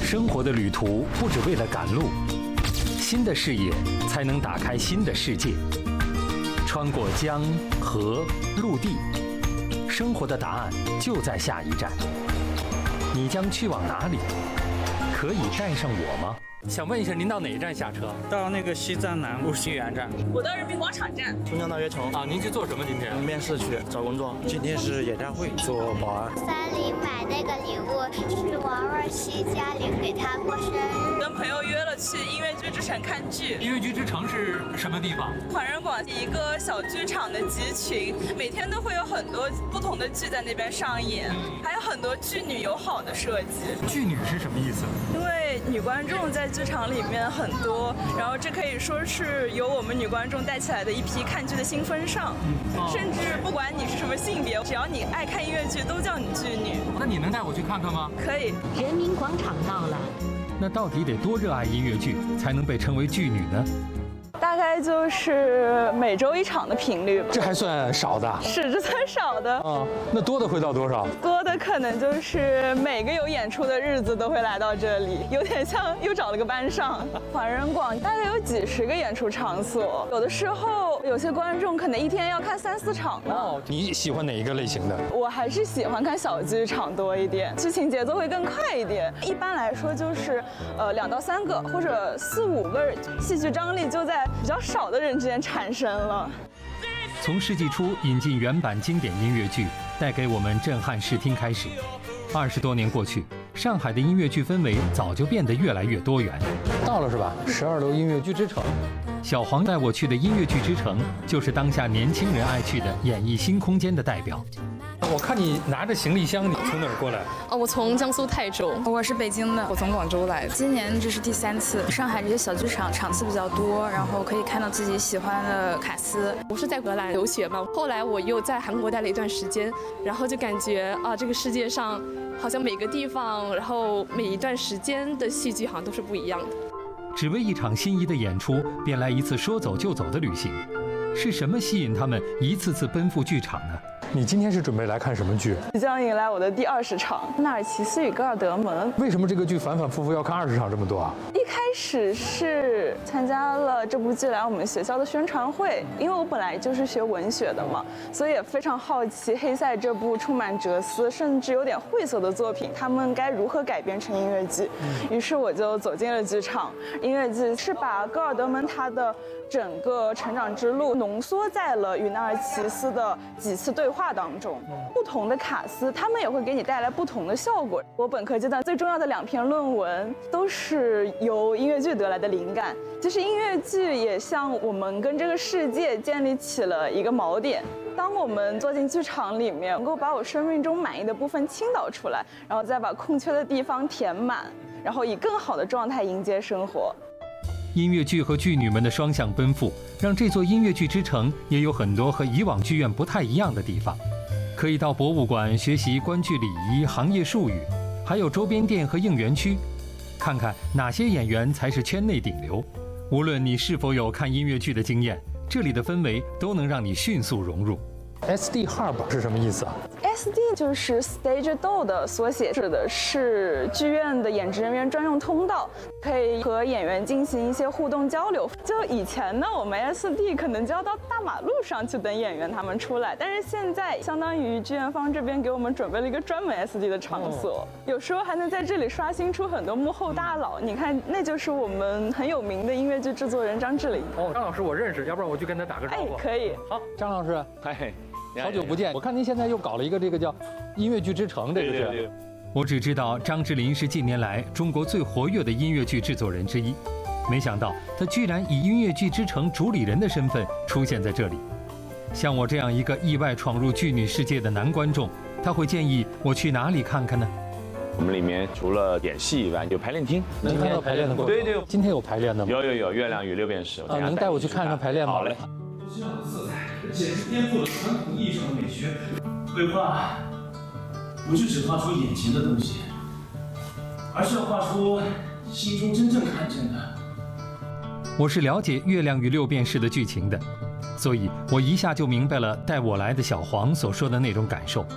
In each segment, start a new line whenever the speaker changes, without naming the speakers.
生活的旅途不只为了赶路，新的视野才能打开新的世界。穿过江河陆地，生活的答案就在下一站。你将去往哪里？可以带上我吗？想问一下，您到哪一站下车？
到那个西站南路新源站。
我到人民广场站。
松江大悦城。
啊，您去做什么？今天
面试去找工作。今天是演唱会，做保安。
3里买那个礼物是王若曦家里给她过生日。
跟朋友约了去音乐剧之城看剧。
音乐剧之城是什么地方？
环人广一个小剧场的集群，每天都会有很多不同的剧在那边上演，还有很多剧女友好的设计。
剧女是什么意思？
因为女观众在剧场里面很多，然后这可以说是由我们女观众带起来的一批看剧的新风尚。甚至不管你是什么性别，只要你爱看音乐剧，都叫你剧女。
那你能带我去看看吗？
可以。
人民广场到了。
那到底得多热爱音乐剧，才能被称为剧女呢？
大概就是每周1场的频率。
这还算少的？
是，这算少的。
那多的会到多少？
多的可能就是每个有演出的日子都会来到这里，有点像又找了个班上。环人广大概有几十个演出场所，有的时候有些观众可能一天要看3、4场呢。
你喜欢哪一个类型的？
我还是喜欢看小剧场多一点，剧情节奏会更快一点。一般来说就是2到3个或者4、5个，戏剧张力就在比较少的人之间产生了。
从世纪初引进原版经典音乐剧，带给我们震撼视听开始，20多年过去，上海的音乐剧氛围早就变得越来越多元。到了是吧？12楼音乐剧之城，小黄带我去的音乐剧之城，就是当下年轻人爱去的演艺新空间的代表。我看你拿着行李箱，你从哪儿过来？
我从江苏泰州。
我是北京的，我从广州来的。今年这是第3次。上海这些小剧场场次比较多，然后可以看到自己喜欢的卡司。
我是在荷兰留学嘛，后来我又在韩国待了一段时间，然后就感觉这个世界上好像每个地方，然后每一段时间的戏剧好像都是不一样的。
只为一场心仪的演出，便来一次说走就走的旅行，是什么吸引他们一次次奔赴剧场呢？你今天是准备来看什么剧？
即将迎来我的第20场《纳尔齐斯与戈尔德门》。
为什么这个剧反反复复要看20场这么多啊？
一开始是参加了这部剧来我们学校的宣传会，因为我本来就是学文学的嘛，所以也非常好奇黑塞这部充满哲思甚至有点晦涩的作品，他们该如何改编成音乐剧。于是我就走进了剧场。音乐剧是把戈尔德门他的整个成长之路浓缩在了与纳尔齐斯的几次对话当中。不同的卡司，他们也会给你带来不同的效果。我本科阶段最重要的2篇论文都是由音乐剧得来的灵感。其实音乐剧也像我们跟这个世界建立起了一个锚点。当我们坐进剧场里面，能够把我生命中满意的部分倾倒出来，然后再把空缺的地方填满，然后以更好的状态迎接生活。
音乐剧和剧女们的双向奔赴，让这座音乐剧之城也有很多和以往剧院不太一样的地方。可以到博物馆学习观剧礼仪、行业术语，还有周边店和应援区，看看哪些演员才是圈内顶流。无论你是否有看音乐剧的经验，这里的氛围都能让你迅速融入。SD Hub 是什么意思啊
？SD 就是 Stage Door 的缩写，指的是剧院的演职人员专用通道，可以和演员进行一些互动交流。就以前呢，我们 SD 可能就要到大马路上去等演员他们出来，但是现在相当于剧院方这边给我们准备了一个专门 SD 的场所，有时候还能在这里刷新出很多幕后大佬。你看，那就是我们很有名的音乐剧制作人张智霖。
张老师我认识，要不然我去跟他打个招呼。
可以。
好，张老师，好久不见！我看您现在又搞了一个这个叫音乐剧之城，这个是。对。我只知道张智霖是近年来中国最活跃的音乐剧制作人之一，没想到他居然以音乐剧之城主理人的身份出现在这里。像我这样一个意外闯入剧女世界的男观众，他会建议我去哪里看看呢？
我们里面除了演戏以外，有排练厅，
能看到排练的过程。
对，
今天有排练的吗？
有《月亮与六便士》。
能带我去看看排练吗？
好嘞。
这样的色彩简直颠覆了传统意义上的美学。绘画不是只画出眼前的东西，而是要画出心中真正看见的。
我是了解《月亮与六便士》的剧情的，所以我一下就明白了带我来的小黄所说的那种感受。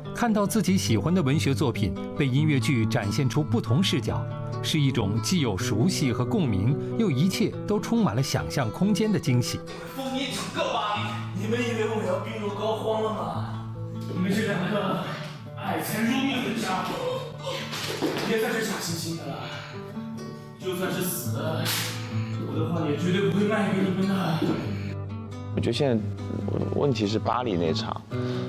看到自己喜欢的文学作品被音乐剧展现出不同视角，是一种既有熟悉和共鸣，又一切都充满了想象空间的惊喜。
封你整个巴黎！你们以为我要病入膏肓了吗？你们这两个爱财如命的家伙，别在这假惺惺的了。就算是死了，我的话也绝对不会卖给你们的。
我觉得现在问题是巴黎那场，